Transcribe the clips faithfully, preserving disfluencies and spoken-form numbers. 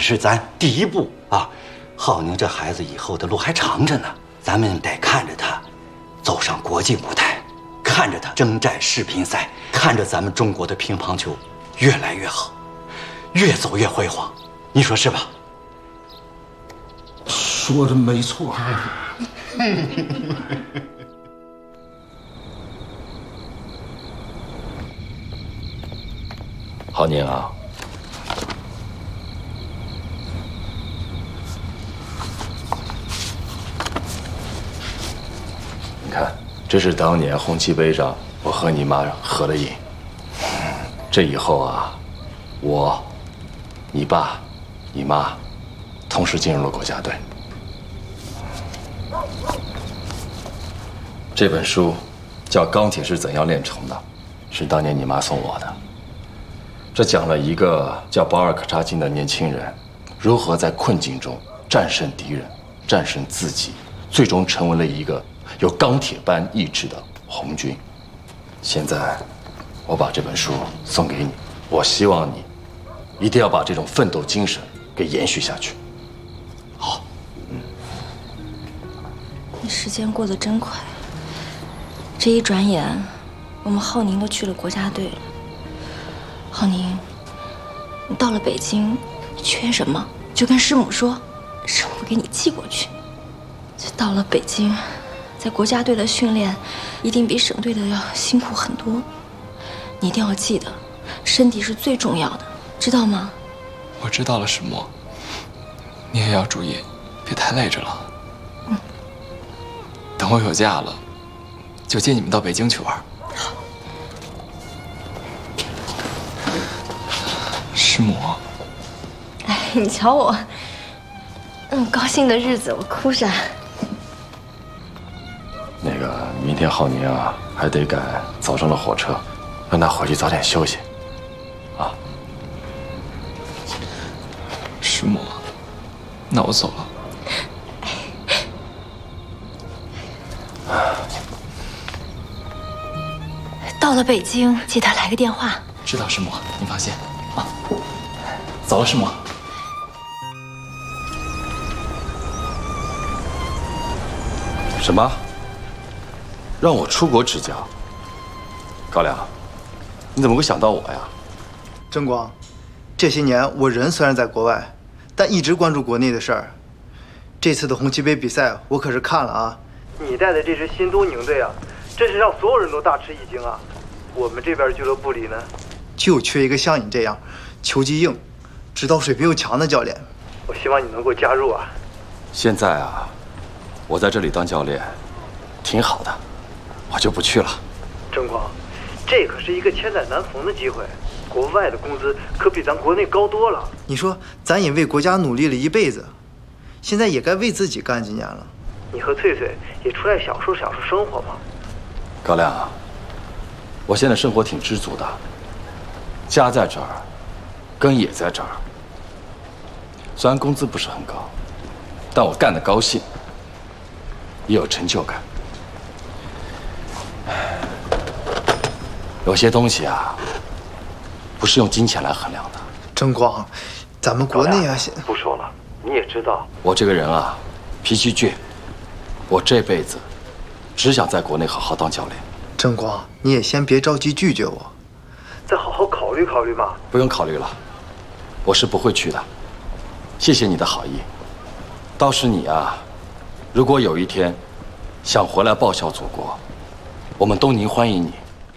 是咱第一步啊。浩宁这孩子以后的路还长着呢，咱们得看着他走上国际舞台，看着他征战世乒赛，看着咱们中国的乒乓球越来越好，越走越辉煌。你说是吧？ 说的没错。 浩宁啊，你看，这是当年红旗杯上我和你妈合的影。这以后啊，我、你爸、你妈同时进入了国家队。这本书叫《钢铁是怎样炼成的》，是当年你妈送我的。这讲了一个叫保尔·柯察金的年轻人，如何在困境中战胜敌人，战胜自己，最终成为了一个有钢铁般意志的红军。现在，我把这本书送给你，我希望你一定要把这种奋斗精神给延续下去。好，嗯。 你时间过得真快，这一转眼，我们浩宁都去了国家队了。浩宁，你到了北京，你缺什么就跟师母说，师母给你寄过去。这到了北京，在国家队的训练一定比省队的要辛苦很多。你一定要记得，身体是最重要的，知道吗？ 我知道了，师母。你也要注意，别太累着了。嗯。等我有假了，就接你们到北京去玩。 好。 师母， 哎，你瞧我，那么高兴的日子，我哭啥？ 那个，明天浩宁啊，还得赶早上的火车，让他回去早点休息，啊。 师母，那我走了。 到了北京，记得来个电话。 知道，师母，您放心。啊，走了，师母。 什么？让我出国执教？高粱，你怎么会想到我呀？ 争光，这些年我人虽然在国外，但一直关注国内的事儿。这次的红旗杯比赛，我可是看了啊。你带的这支新都宁队啊，真是让所有人都大吃一惊啊！我们这边俱乐部里呢，就缺一个像你这样球技硬、指导水平又强的教练。我希望你能够加入啊。 现在啊，我在这里当教练，挺好的，我就不去了。 争光，这可是一个千载难逢的机会，国外的工资可比咱国内高多了。你说，咱也为国家努力了一辈子，现在也该为自己干几年了。你和翠翠也出来享受享受生活嘛。 高亮，我现在生活挺知足的，家在这儿，根也在这儿。虽然工资不是很高，但我干得高兴，也有成就感。有些东西啊，不是用金钱来衡量的。 争光，咱们国内啊，现不说了，你也知道，我这个人啊，脾气倔，我这辈子只想在国内好好当教练。 争光，你也先别着急拒绝我，再好好考虑考虑嘛。 不用考虑了，我是不会去的。谢谢你的好意。倒是你啊，如果有一天想回来报效祖国，我们东宁欢迎你。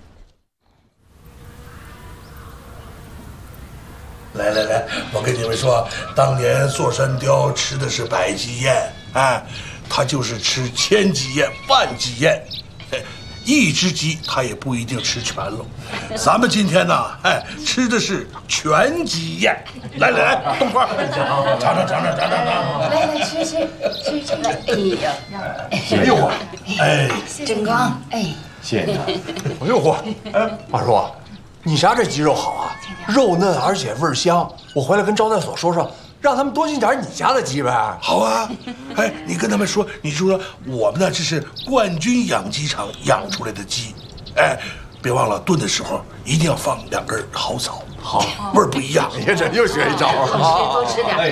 来来来，我跟你们说，当年座山雕吃的是百鸡宴，哎，他就是吃千鸡宴、万鸡宴，一只鸡他也不一定吃全了。咱们今天呢，哎，吃的是全鸡宴。来来来，东坡，尝尝尝尝尝尝尝， 来来吃吃吃吃。哎呀， 哎呦我，哎， 争光，哎， 谢谢你。 哎呦嚯，哎，二叔，你家这鸡肉好啊，肉嫩而且味儿香。我回来跟招待所说说，让他们多进点你家的鸡呗。 好啊，哎，你跟他们说，你说我们呢这是冠军养鸡场养出来的鸡，哎，别忘了炖的时候一定要放两根好枣，好，味儿不一样。 你这又学一招啊！ 多吃点。